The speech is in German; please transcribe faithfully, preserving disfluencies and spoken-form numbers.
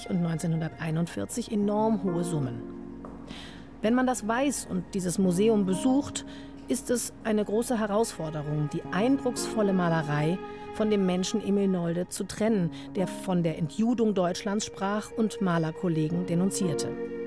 und neunzehnhunderteinundvierzig enorm hohe Summen. Wenn man das weiß und dieses Museum besucht, ist es eine große Herausforderung, die eindrucksvolle Malerei von dem Menschen Emil Nolde zu trennen, der von der Entjudung Deutschlands sprach und Malerkollegen denunzierte.